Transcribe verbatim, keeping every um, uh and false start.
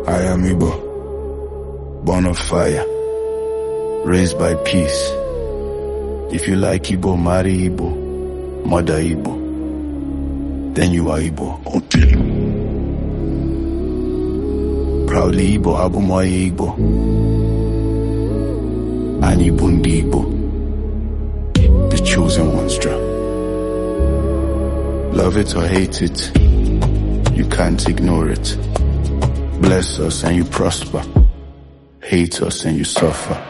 I am Igbo, born of fire, raised by peace. If you like Igbo, marry Igbo, mother Igbo, then you are Igbo. Okay. Proudly Igbo, Abumoye Igbo, and Igbo ndi Igbo, the chosen ones drum. Love it or hate it, you can't ignore it. Bless us and you prosper, hate us and you suffer.